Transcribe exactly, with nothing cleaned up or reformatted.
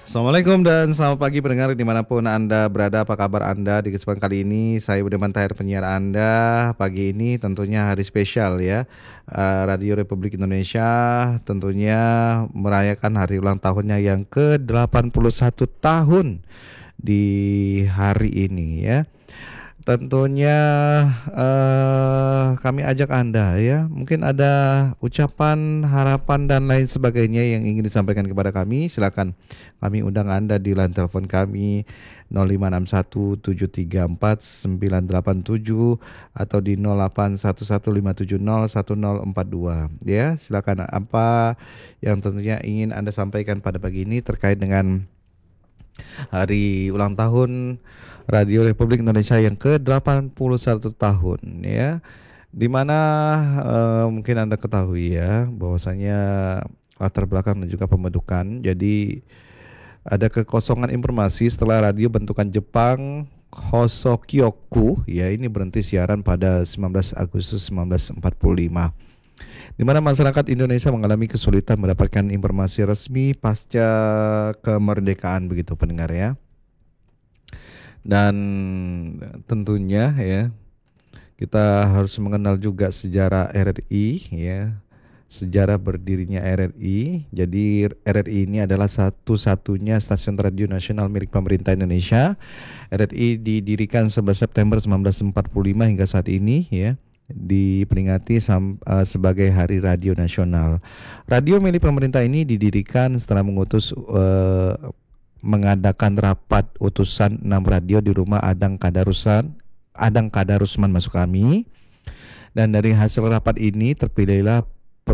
Assalamualaikum dan selamat pagi pendengar dimanapun Anda berada, apa kabar Anda? Di kesempatan kali ini saya Budiman Tahir, penyiar Anda. Pagi ini tentunya hari spesial ya. Eh, Radio Republik Indonesia tentunya merayakan hari ulang tahunnya yang ke delapan puluh satu tahun di hari ini ya. Tentunya eh, kami ajak Anda ya, mungkin ada ucapan, harapan dan lain sebagainya yang ingin disampaikan kepada kami. Silakan kami undang Anda di line telepon kami nol lima enam satu tujuh tiga empat sembilan delapan tujuh atau di nol delapan satu satu lima tujuh nol satu nol empat dua ya. Silakan apa yang tentunya ingin Anda sampaikan pada pagi ini terkait dengan hari ulang tahun Radio Republik Indonesia yang ke delapan puluh satu tahun ya. Di mana eh, mungkin Anda ketahui ya bahwasanya latar belakang dan juga pembentukan. Jadi ada kekosongan informasi setelah radio bentukan Jepang Hosokyoku ya ini berhenti siaran pada sembilan belas Agustus seribu sembilan ratus empat puluh lima, di mana masyarakat Indonesia mengalami kesulitan mendapatkan informasi resmi pasca kemerdekaan begitu pendengar ya. Dan tentunya ya kita harus mengenal juga sejarah R R I ya, sejarah berdirinya R R I. Jadi R R I ini adalah satu-satunya stasiun radio nasional milik pemerintah Indonesia. R R I didirikan sebelas September seribu sembilan ratus empat puluh lima hingga saat ini ya diperingati sam, uh, sebagai Hari Radio Nasional. Radio milik pemerintah ini didirikan setelah mengutus uh, mengadakan rapat utusan enam radio di rumah Adang Kadarusan, Adang Kadarusman masuk kami. Dan dari hasil rapat ini terpilihlah